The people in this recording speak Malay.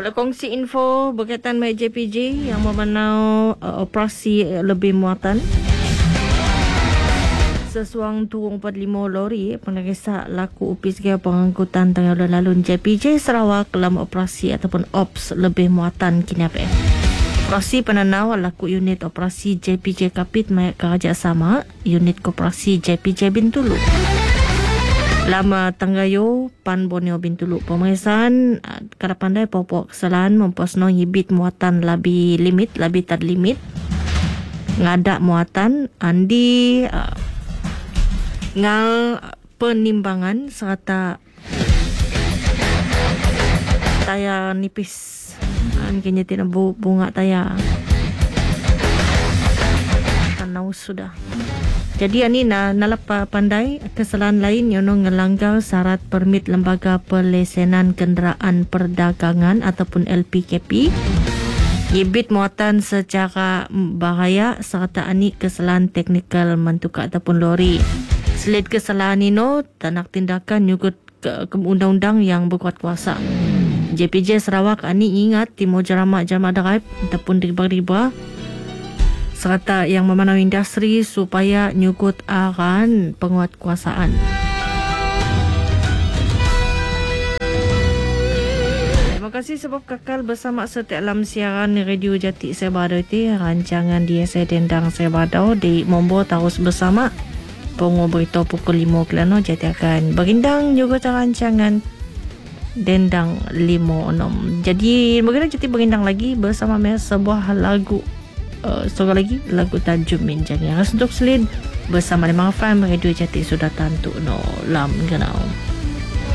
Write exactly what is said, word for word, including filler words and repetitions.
Boleh kongsi info berkaitan dengan J P J yang memenau uh, operasi uh, lebih muatan. Sesuang turun empat puluh lima lori pengeresak laku upis gaya pengangkutan tengah lalu J P J Sarawak dalam operasi ataupun ops lebih muatan kini apa. Operasi penanau laku unit operasi J P J Kapit Mayak Kerjasama unit koperasi J P J Bintulu. Lama Tenggayo Pan Borneo Bintulu. Pemeriksaan kada pandai pokok kesalahan memposno hibit muatan lebih limit, lebih tad limit. Ngadak muatan andi uh, ngal penimbangan serta tayar nipis an kini tidak bunga tayar tanau sudah. Jadi ani na nalapa pandai kesalahan lain yang ngelanggar syarat permit lembaga pelesenan kenderaan perdagangan ataupun L P K P, ibit muatan secara bahaya serta ani kesalahan teknikal mentukar ataupun lori. Selain kesalahan ini, tanak tindakan nyugut ke, ke undang-undang yang berkuat kuasa. J P J Sarawak ani ingat timo jeramak jamaah drive ataupun riba-riba serta yang memanau industri supaya nyugut aran penguatkuasaan. Terima kasih sebab kekal bersama setiap alam siaran Radio Jati Sebadau itu. Rancangan D S A Dendang Sebadau di Mombo terus bersama. Pongo beritahu pukul lima kelano jadi akan berindang juga rancangan Dendang lima enam. Jadi bagaimana jadi berindang lagi bersama sebuah lagu uh, seorang lagi lagu tajuk Minjani. Harus untuk selin bersama Lemang F M Radio Jati sudah tantu no lam kenal.